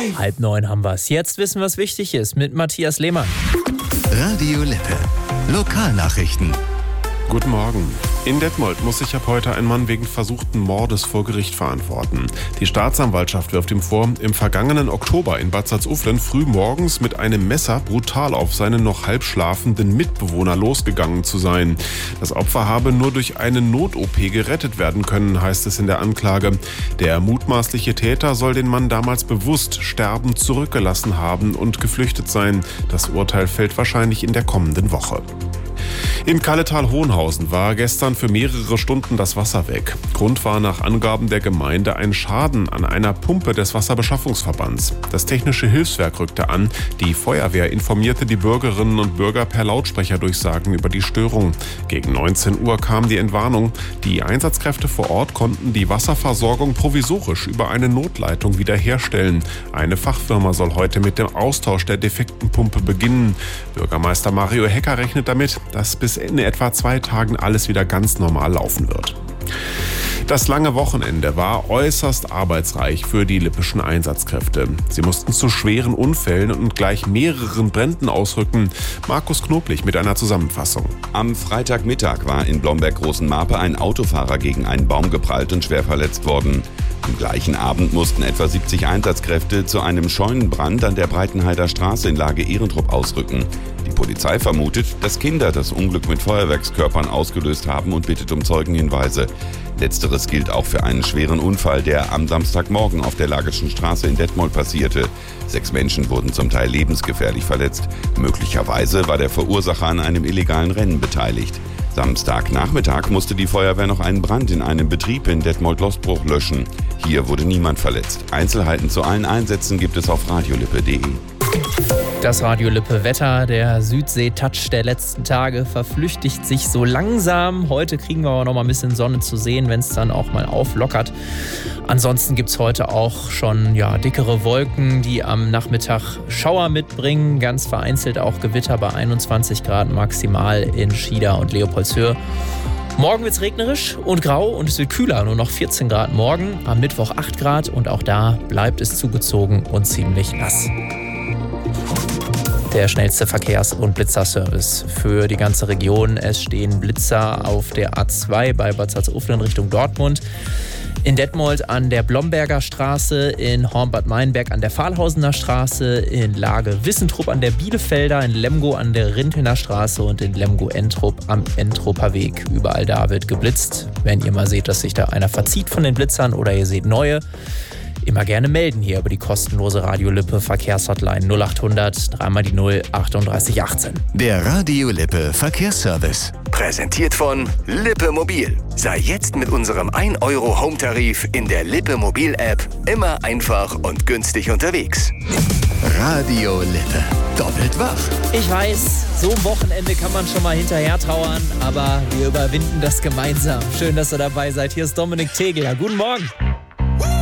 8:30 haben wir es. Jetzt wissen, was wichtig ist, mit Matthias Lehmann. Radio Lippe. Lokalnachrichten. Guten Morgen. In Detmold muss sich ab heute ein Mann wegen versuchten Mordes vor Gericht verantworten. Die Staatsanwaltschaft wirft ihm vor, im vergangenen Oktober in Bad Salzuflen früh morgens mit einem Messer brutal auf seinen noch halb schlafenden Mitbewohner losgegangen zu sein. Das Opfer habe nur durch eine Not-OP gerettet werden können, heißt es in der Anklage. Der mutmaßliche Täter soll den Mann damals bewusst sterbend zurückgelassen haben und geflüchtet sein. Das Urteil fällt wahrscheinlich in der kommenden Woche. In Kalletal-Hohenhausen war gestern für mehrere Stunden das Wasser weg. Grund war nach Angaben der Gemeinde ein Schaden an einer Pumpe des Wasserbeschaffungsverbands. Das technische Hilfswerk rückte an. Die Feuerwehr informierte die Bürgerinnen und Bürger per Lautsprecherdurchsagen über die Störung. Gegen 19 Uhr kam die Entwarnung. Die Einsatzkräfte vor Ort konnten die Wasserversorgung provisorisch über eine Notleitung wiederherstellen. Eine Fachfirma soll heute mit dem Austausch der defekten Pumpe beginnen. Bürgermeister Mario Hecker rechnet damit, dass bis in etwa 2 Tagen alles wieder ganz normal laufen wird. Das lange Wochenende war äußerst arbeitsreich für die lippischen Einsatzkräfte. Sie mussten zu schweren Unfällen und gleich mehreren Bränden ausrücken. Markus Knoblich mit einer Zusammenfassung. Am Freitagmittag war in Blomberg-Großenmarpe ein Autofahrer gegen einen Baum geprallt und schwer verletzt worden. Am gleichen Abend mussten etwa 70 Einsatzkräfte zu einem Scheunenbrand an der Breitenheider Straße in Lage Ehrentrupp ausrücken. Die Polizei vermutet, dass Kinder das Unglück mit Feuerwerkskörpern ausgelöst haben und bittet um Zeugenhinweise. Letzteres gilt auch für einen schweren Unfall, der am Samstagmorgen auf der Lagerschen Straße in Detmold passierte. 6 Menschen wurden zum Teil lebensgefährlich verletzt. Möglicherweise war der Verursacher an einem illegalen Rennen beteiligt. Samstagnachmittag musste die Feuerwehr noch einen Brand in einem Betrieb in Detmold-Lostbruch löschen. Hier wurde niemand verletzt. Einzelheiten zu allen Einsätzen gibt es auf radiolippe.de. Das Radio Lippe Wetter, der Südsee-Touch der letzten Tage verflüchtigt sich so langsam. Heute kriegen wir aber noch mal ein bisschen Sonne zu sehen, wenn es dann auch mal auflockert. Ansonsten gibt es heute auch schon dickere Wolken, die am Nachmittag Schauer mitbringen. Ganz vereinzelt auch Gewitter bei 21 Grad maximal in Schieder und Leopoldshöhe. Morgen wird es regnerisch und grau und es wird kühler, nur noch 14 Grad morgen. Am Mittwoch 8 Grad und auch da bleibt es zugezogen und ziemlich nass. Der schnellste Verkehrs- und Blitzerservice für die ganze Region. Es stehen Blitzer auf der A2 bei Bad Salzuflen Richtung Dortmund, in Detmold an der Blomberger Straße, in Hornbad Meinberg an der Fahlhausener Straße, in Lage Wissentrup an der Bielefelder, in Lemgo an der Rintelner Straße und in Lemgo-Entrup am Entroper Weg. Überall da wird geblitzt. Wenn ihr mal seht, dass sich da einer verzieht von den Blitzern oder ihr seht neue, immer gerne melden hier über die kostenlose Radio Lippe Verkehrshotline 0800 3 die 0 38 18. Der Radio Lippe Verkehrsservice. Präsentiert von Lippe Mobil. Sei jetzt mit unserem 1 € Home-Tarif in der Lippe Mobil-App immer einfach und günstig unterwegs. Radio Lippe. Doppelt wach. Ich weiß, so ein Wochenende kann man schon mal hinterher trauern, aber wir überwinden das gemeinsam. Schön, dass ihr dabei seid. Hier ist Dominik Tegel. Ja, guten Morgen.